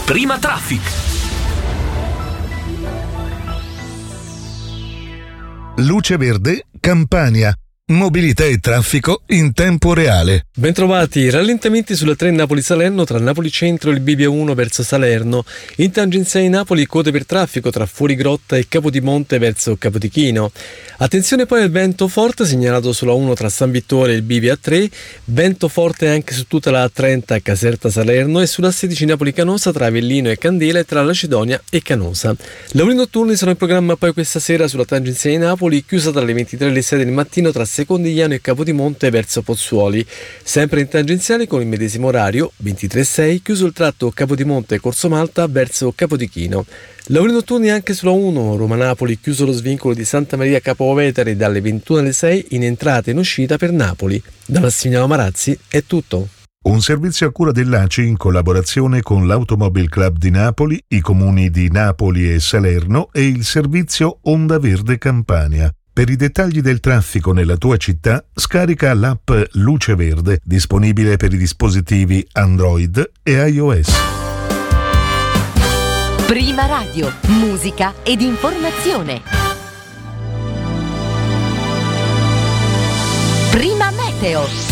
Prima Traffic. Luce Verde, Campania. Mobilità e traffico in tempo reale. Bentrovati, rallentamenti sulla 3 Napoli-Salerno tra Napoli Centro e il Bivio 1 verso Salerno. In tangenziale Napoli code per traffico tra Fuorigrotta e Capodimonte verso Capodichino. Attenzione poi al vento forte segnalato sulla 1 tra San Vittore e il Bivio A3, vento forte anche su tutta la A30 Caserta-Salerno e sulla 16 Napoli-Canosa tra Avellino e Candela e tra Lacedonia e Canosa. Lavori notturni sono in programma poi questa sera sulla tangenziale Napoli, chiusa tra le 23 e le 6 del mattino tra Secondigliano e Capodimonte verso Pozzuoli. Sempre in tangenziale con il medesimo orario, 23.6, chiuso il tratto Capodimonte-Corso Malta verso Capodichino. Lavori notturni anche sulla 1, Roma-Napoli, chiuso lo svincolo di Santa Maria Capoveteri dalle 21 alle 6 in entrata e in uscita per Napoli. Da Massimiliano Marazzi è tutto. Un servizio a cura dell'ACI in collaborazione con l'Automobile Club di Napoli, i comuni di Napoli e Salerno e il servizio Onda Verde Campania. Per i dettagli del traffico nella tua città, scarica l'app Luce Verde, disponibile per i dispositivi Android e iOS. Prima Radio, musica ed informazione. Prima Meteo.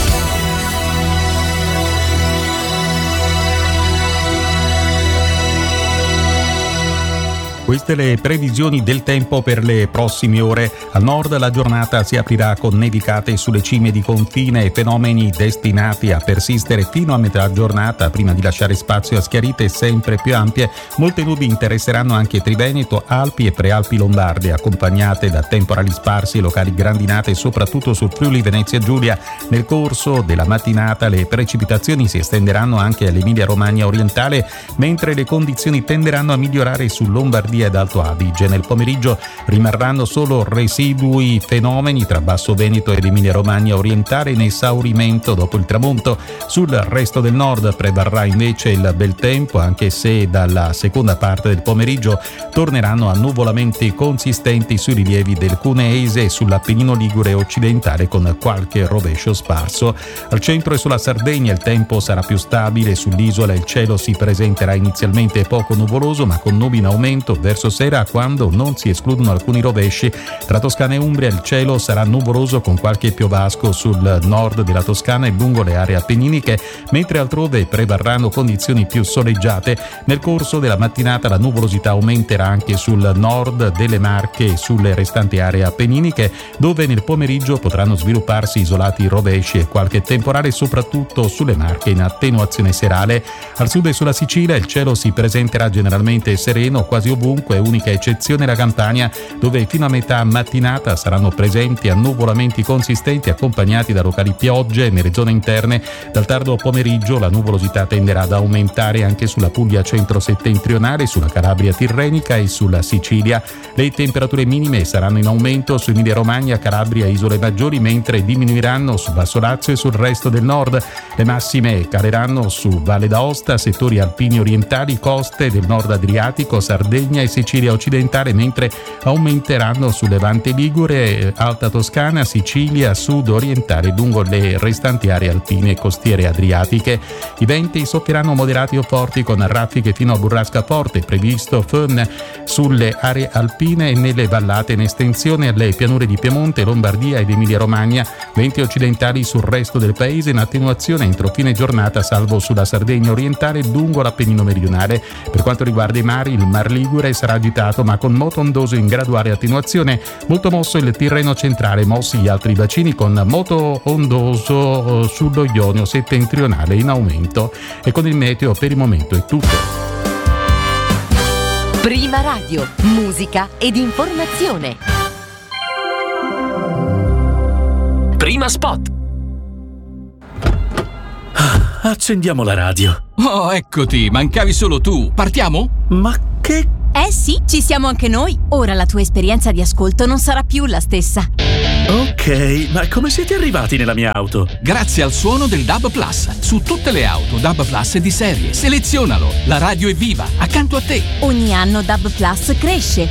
Queste le previsioni del tempo per le prossime ore. Al nord la giornata si aprirà con nevicate sulle cime di confine e fenomeni destinati a persistere fino a metà giornata prima di lasciare spazio a schiarite sempre più ampie. Molte nubi interesseranno anche Triveneto, Alpi e Prealpi Lombarde, accompagnate da temporali sparsi e locali grandinate soprattutto sul Friuli Venezia Giulia. Nel corso della mattinata le precipitazioni si estenderanno anche all'Emilia Romagna orientale, mentre le condizioni tenderanno a migliorare su Lombardia ed Alto Adige. Nel pomeriggio rimarranno solo residui fenomeni tra Basso Veneto ed Emilia Romagna orientale in esaurimento dopo il tramonto. Sul resto del nord prevarrà invece il bel tempo, anche se dalla seconda parte del pomeriggio torneranno a nuvolamenti consistenti sui rilievi del Cuneese e sull'Appennino Ligure occidentale con qualche rovescio sparso. Al centro e sulla Sardegna il tempo sarà più stabile, sull'isola il cielo si presenterà inizialmente poco nuvoloso ma con nubi in aumento verso sera, quando non si escludono alcuni rovesci. Tra Toscana e Umbria il cielo sarà nuvoloso con qualche piovasco sul nord della Toscana e lungo le aree appenniniche, mentre altrove prevarranno condizioni più soleggiate. Nel corso della mattinata la nuvolosità aumenterà anche sul nord delle Marche e sulle restanti aree appenniniche, dove nel pomeriggio potranno svilupparsi isolati rovesci e qualche temporale soprattutto sulle Marche in attenuazione serale. Al sud e sulla Sicilia il cielo si presenterà generalmente sereno quasi ovunque, unica eccezione la Campania, dove fino a metà mattinata saranno presenti annuvolamenti consistenti accompagnati da locali piogge nelle zone interne. Dal tardo pomeriggio la nuvolosità tenderà ad aumentare anche sulla Puglia centro-settentrionale, sulla Calabria tirrenica e sulla Sicilia. Le temperature minime saranno in aumento su Emilia Romagna, Calabria e Isole Maggiori, mentre diminuiranno su Basso Lazio e sul resto del nord. Le massime caleranno su Valle d'Aosta, settori alpini orientali, coste del nord Adriatico, Sardegna e Sicilia occidentale, mentre aumenteranno su Levante Ligure, Alta Toscana, Sicilia, sud orientale lungo le restanti aree alpine e costiere adriatiche. I venti soffieranno moderati o forti con raffiche fino a burrasca forte, previsto FUN sulle aree alpine e nelle vallate in estensione alle pianure di Piemonte, Lombardia ed Emilia Romagna. Venti occidentali sul resto del paese in attenuazione entro fine giornata, salvo sulla Sardegna orientale e lungo l'Appennino meridionale. Per quanto riguarda i mari, il Mar Ligure sarà agitato ma con moto ondoso in graduale attenuazione. Molto mosso il Tirreno centrale, mossi gli altri bacini con moto ondoso sullo Ionio settentrionale in aumento. E con il meteo per il momento è tutto. Prima Radio, musica ed informazione. Prima Spot. Accendiamo la radio. Oh, eccoti, mancavi solo tu. Partiamo? Ma che... sì, ci siamo anche noi. Ora la tua esperienza di ascolto non sarà più la stessa. Ok, ma come siete arrivati nella mia auto? Grazie al suono del DAB Plus. Su tutte le auto DAB Plus è di serie. Selezionalo. La radio è viva, accanto a te. Ogni anno DAB Plus cresce.